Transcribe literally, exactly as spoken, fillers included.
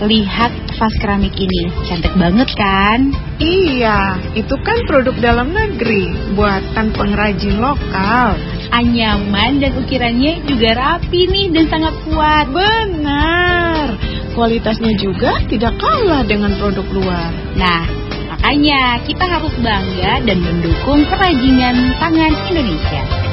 lihat vas keramik ini. Cantik banget kan? Iya, itu kan produk dalam negeri, buatan pengrajin lokal. Anyaman dan ukirannya juga rapi nih dan sangat kuat. Benar, kualitasnya juga tidak kalah dengan produk luar. Nah, makanya kita harus bangga dan mendukung kerajinan tangan Indonesia.